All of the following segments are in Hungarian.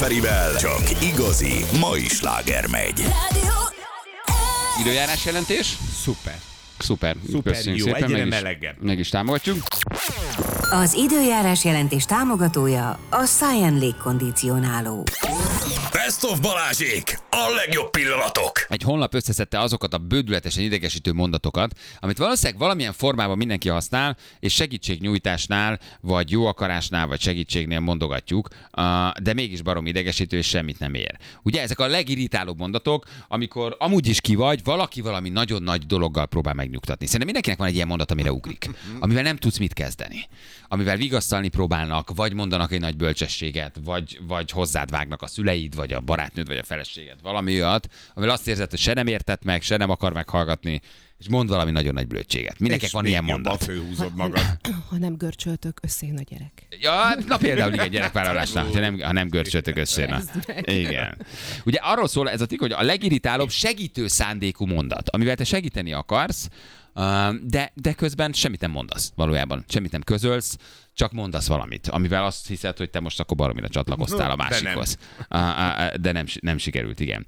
Ferivel csak igazi mai sláger megy. Időjárás jelentés? Szuper, Köszönjük jó, szépen, egyre melegebb. meg is támogatjuk. Az időjárás jelentés támogatója a Science légkondicionáló. Best of Balázsék! A legjobb pillanatok! Egy honlap összeszedte azokat a bődületesen idegesítő mondatokat, amit valószínűleg valamilyen formában mindenki használ, és segítségnyújtásnál, vagy jó akarásnál, vagy segítségnél mondogatjuk, de mégis barom idegesítő, és semmit nem ér. Ugye ezek a legirritálóbb mondatok, amikor amúgy is ki vagy, valaki valami nagyon nagy dologgal próbál megnyugtatni. Szerintem mindenkinek van egy ilyen mondat, amire ugrik, amivel nem tudsz mit kezdeni. Amivel vigasztalni próbálnak, vagy mondanak egy nagy bölcsességet, vagy hozzád vágnak a szüleid, vagy a barátnőd, vagy a feleséged. Valami olyat, amivel azt érzed, hogy se nem értett meg, se nem akar meghallgatni, és mond valami nagyon nagy blödséget. Mindenkinek van ilyen mondat. Főhúzod magad. Ha nem görcsöltök, összejön a gyerek. Ja, na például igen, gyerekvállalásnál, ha nem görcsöltök össze. Igen. Ugye arról szól ez a tikk, hogy a legirritálóbb segítő szándékú mondat, amivel te segíteni akarsz, de közben semmit nem mondasz valójában. Semmit nem közölsz, csak mondasz valamit, amivel azt hiszed, hogy te most akkor baromira csatlakoztál a másikhoz. De nem sikerült, igen.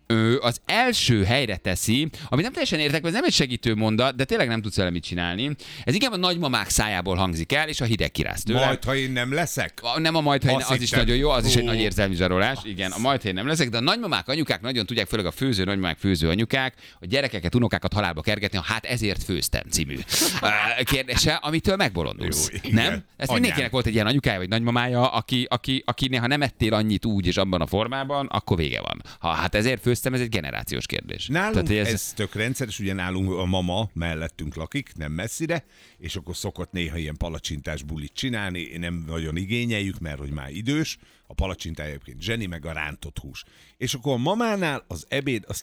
Ő az első helyre teszi, ami nem teljesen értek, mert ez nem egy segítő mondat, de tényleg nem tudsz vele mit csinálni. Ez inkább a nagymamák szájából hangzik el, és a hideg kiráz tőle. Majd, ha én nem leszek? Nem a majd, ha én, az is nagyon jó, az is egy nagy érzelmi zsarolás. Igen, a majd, ha én nem leszek, de a nagymamák, anyukák nagyon tudják, főleg a főző nagymamák, főző anyukák, a gyerekeket, unokákat halálba kergetni, a hát ezért főztem című kérdése, amitől megbolondulsz. Jó, nem? Ez mindenkinek volt egy ilyen anyukája vagy nagymamája, aki néha nem ettél annyit úgy és abban a formában, akkor vége van. Ha hát ezért főztem, ez egy generációs kérdés. Nálunk tehát, ez tök rendszeres, ugye nálunk a mama mellettünk lakik, nem messzire, és akkor szokott néha ilyen palacsintás bulit csinálni, nem nagyon igényeljük, mert hogy már idős, a palacsintája egyébként zseni, meg a rántott hús. És akkor a mamánál az ebéd az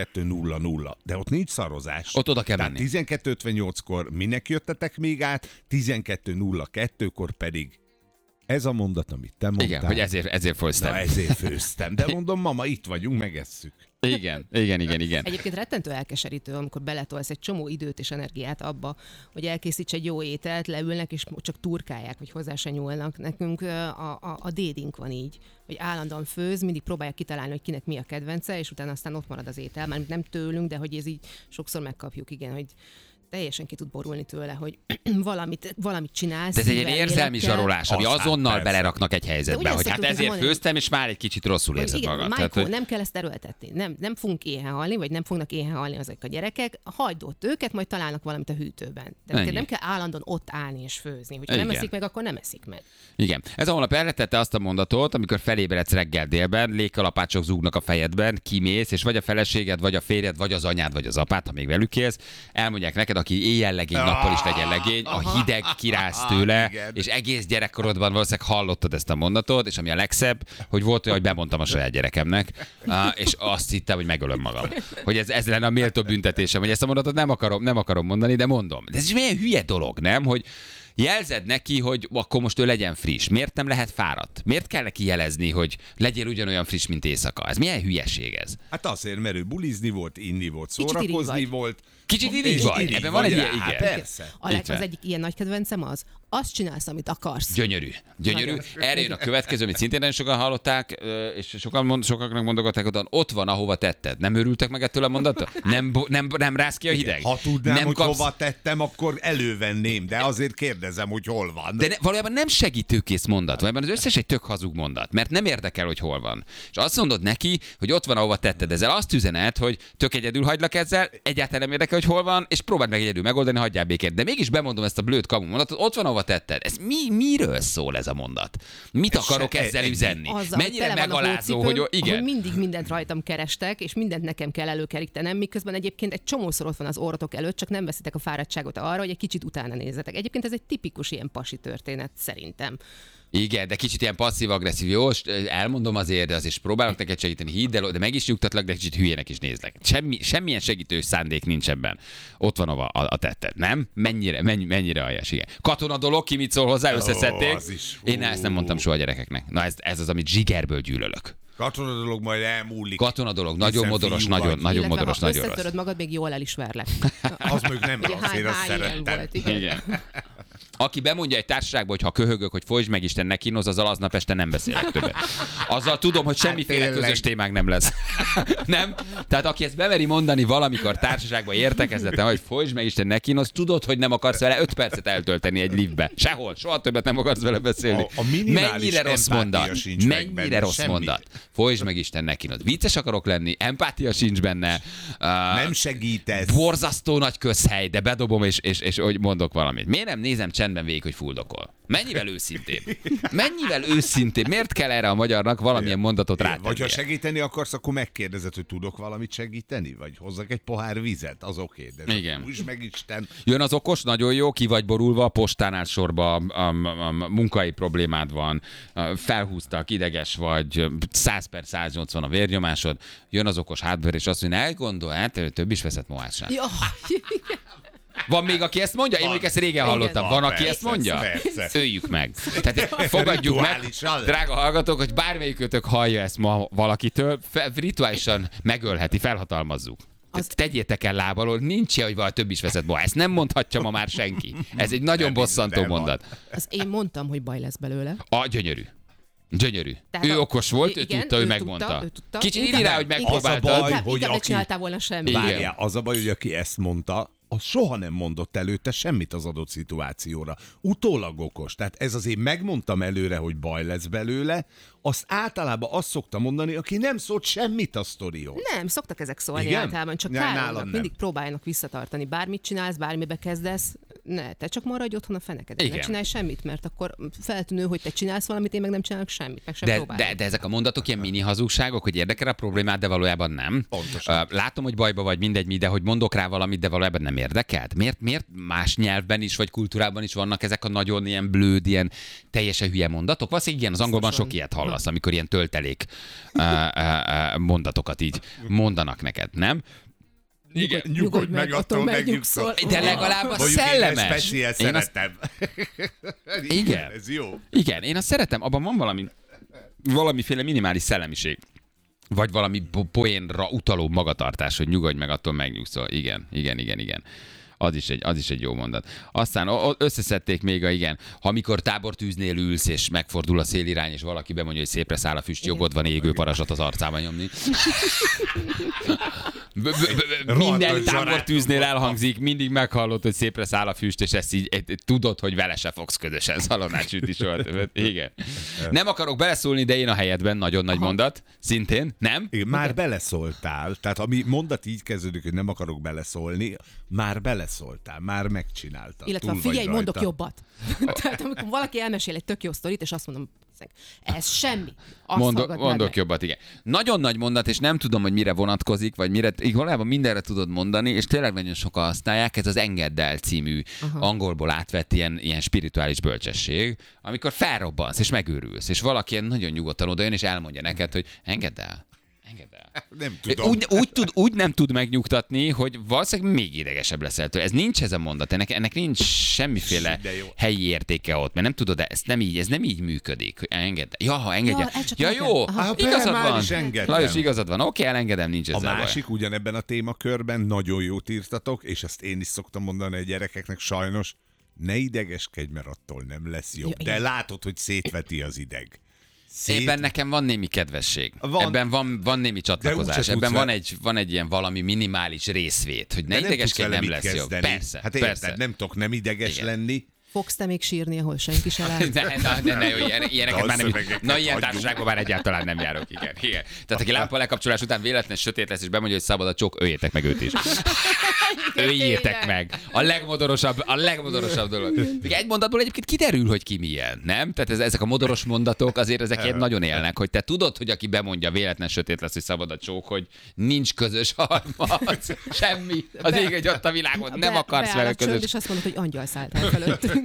12:00, de ott nincs szarozás. Ott oda kell menni. 12:58-kor minek jöttetek még át, 12:02-kor pedig ez a mondat, amit te mondtál. Igen, hogy ezért főztem. Na, ezért főztem. De mondom, mama, itt vagyunk, megesszük. Igen. Egyébként rettentő elkeserítő, amikor beletolsz egy csomó időt és energiát abba, hogy elkészíts egy jó ételt, leülnek és csak turkálják, vagy hozzá se nyúlnak. Nekünk a dédink van így, hogy állandóan főz, mindig próbálják kitalálni, hogy kinek mi a kedvence, és utána aztán ott marad az étel. Már nem tőlünk, de hogy ez így sokszor megkapjuk, igen, hogy teljesen ki tud borulni tőle, hogy valamit csinálsz. De ez egy ilyen érzelmi zsarolás, ami azonnal persze beleraknak egy helyzetbe, hogy hát ezért főztem, és már egy kicsit rosszul érzed igen, magad. Michael, tehát, nem kell ezt erőltetni. Nem fogunk éhen halni, vagy nem fognak éhen halni ezek a gyerekek. Hagyd ott őket, majd találnak valamit a hűtőben. De nem kell állandóan ott állni és főzni. Hogyha nem eszik meg, akkor nem eszik meg. Igen. Ez a honlap elretette azt a mondatot, amikor felébredsz reggel délben, légkalapácsok zúgnak a fejedben, kimész, és vagy a feleséged, vagy a férjed, vagy az anyád, vagy az apád, ha még velük élsz, elmondják neked, aki éjjel legény, nappal is legyen legény, a hideg kiráz tőle, és egész gyerekkorodban valószínűleg hallottad ezt a mondatot, és ami a legszebb, hogy volt olyan, hogy bemondtam a saját gyerekemnek, és azt hittem, hogy megölöm magam. Hogy ez lenne a méltó büntetésem, hogy ezt a mondatot nem akarom mondani, de mondom. De ez is milyen hülye dolog, nem? Hogy jelzed neki, hogy akkor most ő legyen friss. Miért nem lehet fáradt? Miért kell neki jelezni, hogy legyél ugyanolyan friss, mint éjszaka? Ez milyen hülyeség ez? Hát azért, mert ő bulizni volt, inni volt, szórakozni volt. Kicsit irigy vagy. Ebben van egy ilyen, igen. Persze. Az egyik ilyen nagy kedvencem az, azt csinálsz, amit akarsz. Gyönyörű. Erre jön a következő, amit szintén nagyon sokan hallották, és sokaknak mondogatták, hogy ott van, ahova tetted. Nem örültek meg ettől a mondattól? Nem rász ki a hideg? Ha tudnám, nem hogy hova tettem, akkor elővenném, de azért kérdezem, hogy hol van. De valójában nem segítőkész mondat, valójában az összes egy tök hazug mondat, mert nem érdekel, hogy hol van. És azt mondod neki, hogy ott van, ahova tetted. Ezzel azt üzenet, hogy tök egyedül hagylak ezzel, egyáltalán nem érdekel, hogy hol van, és próbáld meg egyedül megoldani, hagyjál békét. De mégis bemondom ezt a blőd kamu mondatot, ott van, ahova tetted. Ez miről szól ez a mondat? Mit akarok ezzel üzenni? Mennyire megalázó, hogy igen. Hogy mindig mindent rajtam kerestek, és mindent nekem kell előkerítenem, miközben egyébként egy csomószor ott van az orrotok előtt, csak nem veszitek a fáradtságot arra, hogy egy kicsit utána nézzetek. Egyébként ez egy tipikus ilyen pasi történet szerintem. Igen, de kicsit ilyen passzív-agresszív. Jó, elmondom azért, de azért próbálok neked segíteni, hidd el, de meg is nyugtatlak, de kicsit hülyének is nézlek. Semmilyen segítő szándék nincs ebben. Ott van a tetted, nem? Mennyire aljas, igen. Katona dolog, ki mit szól hozzá, összeszedték. Én ezt nem mondtam soha a gyerekeknek. Na ez az, amit zsigerből gyűlölök. Katona dolog majd elmúlik. Katona dolog, nagyon modoros, nagyon modoros, nagyon rossz. Összetöröd magad, még jól el is verlek. Az még nem, azért azt szerettem. Igen. Aki bemondja egy társaságba, hogy ha köhögök, hogy folytsd meg Isten, ne kínoz, azzal aznap este nem beszélek többet. Azzal tudom, hogy semmiféle közös témánk nem lesz. Nem? Tehát aki ezt bemeri mondani valamikor társaságban értekezleten, hogy folytsd meg Isten, ne kínoz, tudod, hogy nem akarsz vele 5 percet eltölteni egy liftbe. Sehol, soha többet nem akarsz vele beszélni. Mennyire rossz mondat. Mennyire rossz mondat. Folytsd meg Isten, ne kínoz. Vicces akarok lenni, empátia sincs benne. Nem segítesz. Borzasztó nagy közhely, de bedobom, és hogy mondok valamit. Miért nem nézem csendben végig, hogy fuldokol? Mennyivel őszintén? Mennyivel őszintén? Miért kell erre a magyarnak valamilyen mondatot rátennie? Vagy ha segíteni akarsz, akkor megkérdezed, hogy tudok valamit segíteni? Vagy hozzak egy pohár vizet? Az oké. De igen. Úgyis meg Isten. Jön az okos, nagyon jó, ki vagy borulva, a postánál sorba, a munkai problémád van, felhúztak, ideges vagy, 100/180 a vérnyomásod, jön az okos hátbőr, és azt mondja, elgondolj, hát több is veszett mohását. Ja, Van még, aki ezt mondja? Én még ezt régen hallottam. Van, aki ezt mondja? Persze. Öljük meg. Tehát fogadjuk meg, Rituálisan. drága hallgatók, hogy bármelyikőtök hallja ezt ma valakitől, rituálisan megölheti, felhatalmazzuk. Tegyétek el lábalól, nincs ilyen, hogy valami több is veszett ma. Ezt nem mondhatja ma már senki. Ez egy nagyon bosszantó mondat. az én mondtam, hogy baj lesz belőle. Gyönyörű. Gyönyörű. Tehát Ő okos volt, igen, ő tudta, ő megmondta. megmondta. Kicsit írj rá, hogy megpróbáltad. baj, Inkább hogy ne aki- csináltál volna semmit. Igen. Várjál, az a baj, hogy aki ezt mondta, az soha nem mondott előtte semmit az adott szituációra. Utólag okos. Tehát ez azért megmondtam előre, hogy baj lesz belőle, azt általában azt szokta mondani, aki nem szólt semmit a sztorihoz. Nem, szoktak ezek szólni Igen? általában, csak Nálam káromnak, nem. mindig próbálnak visszatartani. Bármit csinálsz, bármibe kezdesz, ne, te csak maradj otthon a fenekeden. Ne Igen. csinálj semmit, mert akkor feltűnő, hogy te csinálsz valamit, én meg nem csinálok semmit, meg sem próbálom. De ezek a mondatok ilyen mini hazugságok, hogy érdekel a problémát, de valójában nem. Pontosan. Látom, hogy bajba vagy, mindegy mi, de hogy mondok rá valamit, de valójában nem érdekelt. Miért más nyelvben is, vagy kultúrában is vannak ezek a nagyon ilyen blőd, ilyen teljesen hülye mondatok? Valószínűleg igen, az angolban sok ilyet hallasz, amikor ilyen töltelék mondatokat így mondanak neked, nem? Igen. Nyugodj meg, attól megnyugszol. De legalább a Mondjuk szellemes. Én ezt speciál Én azt- szeretem. Igen. Ez jó. Igen, én azt szeretem, abban van valamiféle minimális szellemiség. Vagy valami poénra utaló magatartás, hogy nyugodj meg, attól megnyugszol. Igen. Az is egy jó mondat. Aztán összeszedték még igen, ha amikor tábortűznél ülsz, és megfordul a szélirány, és valaki bemondja, hogy szépre száll a füst, jogod van égő parazsat az arcába nyomni. Minden tábortűznél elhangzik, mindig meghallod, hogy szépre száll a füst, és ezt így tudod, hogy vele se fogsz közösen szalonnát sütni soha többet. Igen. Nem akarok beleszólni, de én a helyedben nagyon nagy mondat. Szintén, nem? Igen, már beleszóltál. Tehát ami mondat így kezdődik, hogy nem akarok beleszólni, már beleszóltál, már megcsináltad. Illetve Túl vagy figyelj, rajta. mondok jobbat. Tehát amikor valaki elmesél egy tök jó sztorit, és azt mondom, ez semmi. Mondok jobbat, igen. Nagyon nagy mondat, és nem tudom, hogy mire vonatkozik, vagy mire, valójában mindenre tudod mondani, és tényleg nagyon sokan használják, ez az Engedd el című angolból átvett ilyen spirituális bölcsesség, amikor felrobbansz, és megőrülsz, és valaki ilyen nagyon nyugodtan odajön, és elmondja neked, hogy engedd el. Nem tudom. Úgy nem tud megnyugtatni, hogy valószínűleg még idegesebb leszel tőle. Ez nincs ez a mondat, ennek nincs semmiféle De jó. helyi értéke ott, mert nem tudod, ez nem így működik. Hogy engedd. Ha engedje. Ja, csak Ja, neked. jó, Aha. igazad Már van. is engedtem. Lajos, igazad van. Oké, elengedem, nincs A ezzel másik ugyanebben a témakörben nagyon jót írtatok, és ezt én is szoktam mondani a gyerekeknek sajnos, ne idegeskedj, mert attól nem lesz jobb. Ja, De igen. látod, hogy szétveti az ideg. Ebben nekem van némi kedvesség. Van. Ebben van némi csatlakozás. úgyse Ebben tudsz van egy ilyen valami minimális részvét, hogy ne De nem tudsz idegeskedj, vele nem mit lesz jobb. kezdeni. Persze, Hát érted, persze. nem tudok nem ideges Igen. lenni. Fogsz te még sírni, ahol senki se lát? Ne, ilyeneket már nem. Dalszövegeket Na, ilyen hagyjuk. társaságban már egyáltalán nem járok, igen. Tehát aki lámpa lekapcsolás után véletlen sötét lesz, és bemondja, hogy szabad a csók, öljétek meg őt is. Öljétek meg. A legmodorosabb dolog. Még egy mondatból egyébként kiderül, hogy ki milyen, nem? Tehát ezek a modoros mondatok azért ezek ilyen nagyon élnek, hogy te tudod, hogy aki bemondja véletlen sötét lesz, hogy szabad a csók, hogy nincs közös harmad. Semmi. Az ég egy ott a világon. Nem akarsz beáll vele a csönd, közös. és azt mondod, hogy angyal szállt el fölöttünk.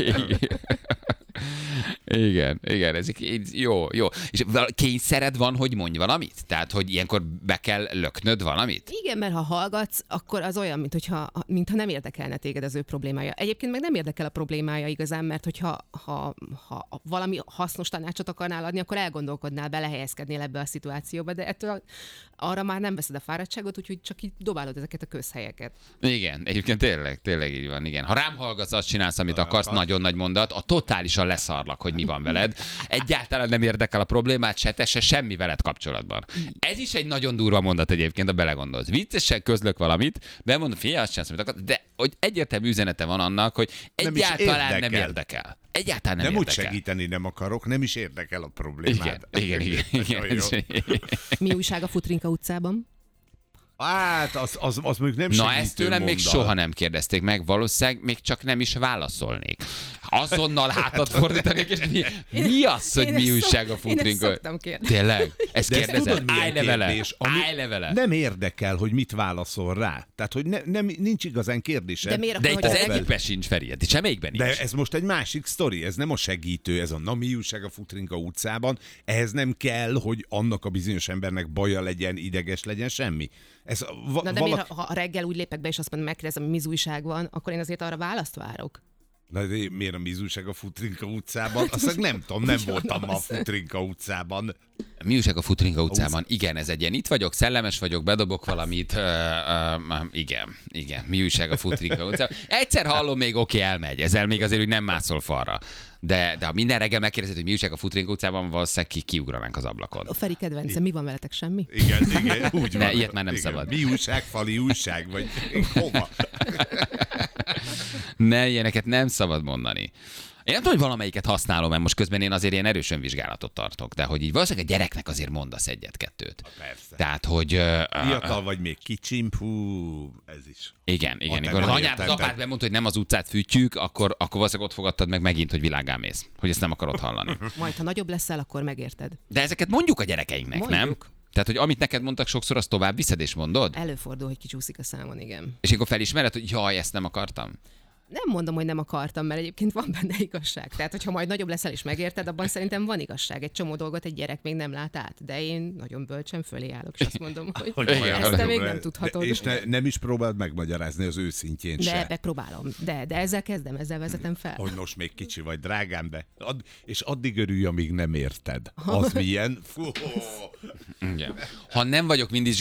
Igen, ez jó. És kényszered van, hogy mondj valamit? Tehát, hogy ilyenkor be kell löknöd valamit? Igen, mert ha hallgatsz, akkor az olyan, mintha nem érdekelne téged az ő problémája. Egyébként meg nem érdekel a problémája igazán, mert hogyha valami hasznos tanácsot akarnál adni, akkor elgondolkodnál, belehelyezkednél ebbe a szituációba, de ettől arra már nem veszed a fáradtságot, úgyhogy csak így dobálod ezeket a közhelyeket. Igen, egyébként tényleg így van, igen. Ha rám hallgatsz, azt csinálsz, amit akarsz, nagyon nagy mondat, a totálisan leszarlak, hogy mi van veled. Egyáltalán nem érdekel a problémát, se te, se semmi veled kapcsolatban. Ez is egy nagyon durva mondat egyébként, ha belegondolsz. Viccesen közlök valamit, bemondom, figyelj, azt csinálsz, amit akarsz, de hogy egyértelmű üzenete van annak, hogy egyáltalán nem érdekel. Egyáltalán nem úgy érdekel. segíteni nem akarok, nem is érdekel a problémát. Igen. Nagyon jó. Mi újság a Futrinka utcában? Hát, az mondjuk nem Na segítő ezt tőlem még mondat. soha nem kérdezték meg, valószínűleg még csak nem is válaszolnék. Azonnal hátat fordítanék, és mi az, hogy mi újság a Én ezt Futrinka? szoktam kérdezni. Tényleg? Ezt De ezt kérdezed? tudod, milyen Állj le vele! kérdés, ami Állj le vele! nem érdekel, hogy mit válaszol rá. Tehát, hogy nincs igazán kérdése. De miért De akkor, itt hogy az a egyikben sincs, Feri, itt semmelyikben nincs. De ez most egy másik sztori, ez nem a segítő, ez a mi újság a Futrinka utcában. Ehhez nem kell, hogy annak a bizonyos embernek baja legyen, ideges legyen, semmi. Ez Na de miért, ha reggel úgy lépek be, és azt mondom, megkérdezem, hogy mi újság van, akkor én azért arra választ várok. Na de miért a mi újság a Futrinka utcában? Azt nem tudom, nem voltam ma a Futrinka utcában. Mi újság a Futrinka utcában? Igen, ez egy ilyen, itt vagyok, szellemes vagyok, bedobok valamit. Igen. Mi újság a Futrinka utcában? Egyszer hallom, még oké, elmegy. Ezzel még azért úgy nem mászol falra. De ha minden reggel megkérdezed, hogy mi újság a Futrinka utcában, valószínűleg kiugranánk az ablakon. A Feri kedvence, mi van veletek, semmi? Igen, úgy Ne, van. ilyet már nem Igen. szabad. Mi újság, fali újság, vagy hova? Ne, ilyeneket nem szabad mondani. Én nem tudom, hogy valamelyiket használom, mert most közben én azért ilyen erősen vizsgálatot tartok, de hogy így valószínűleg a gyereknek azért mondasz egyet-kettőt. Persze. Tehát, hogy... Fiatal vagy még kicsim, ez is. Igen. te Amikor az nem anyád, az érted. apád bemondta, hogy nem az utcát fűtjük, akkor valószínűleg ott fogadtad meg megint, hogy világgá mész. Hogy ezt nem akarod hallani. Majd, ha nagyobb leszel, akkor megérted. De ezeket mondjuk a gyerekeinknek, nem? Mondjuk. Tehát, hogy amit neked mondtak sokszor, azt tovább viszed és mondod? Előfordul, hogy kicsúszik a számon, igen. És akkor felismered, hogy jaj, ezt nem akartam. Nem mondom, hogy nem akartam, mert egyébként van benne igazság. Tehát, hogyha majd nagyobb leszel és megérted, abban szerintem van igazság. Egy csomó dolgot egy gyerek még nem lát át. De én nagyon bölcsen fölé állok, és azt mondom, hogy Igen, ezt te nagyon még nem tudhatod. És nem is próbáld megmagyarázni az őszintjén De se. megpróbálom. De ezzel kezdem, ezzel vezetem fel. Hogy most még kicsi vagy, drágám, de és addig örülj, amíg nem érted. Az milyen? Fú. Igen. Ha nem vagyok